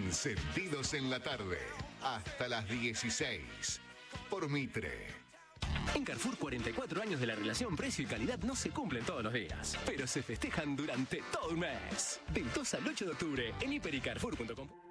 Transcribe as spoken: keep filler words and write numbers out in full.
Encendidos en la tarde, hasta las dieciséis, por Mitre. En Carrefour, cuarenta y cuatro años de la relación precio y calidad no se cumplen todos los días, pero se festejan durante todo un mes. Del dos al ocho de octubre en hiper y carrefour punto com.